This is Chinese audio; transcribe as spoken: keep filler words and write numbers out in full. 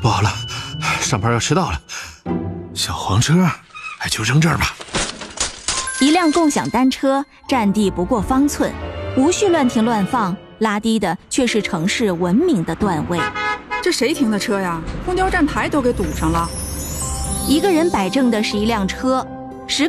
不好了，上班要迟到了。小黄车，哎，就扔这儿吧。 一辆共享单车占地不过方寸，无需乱停乱放，拉低的却是城市文明的段位。 这谁停的车呀？公交站台都给堵上了。 一个人摆正的是一辆车，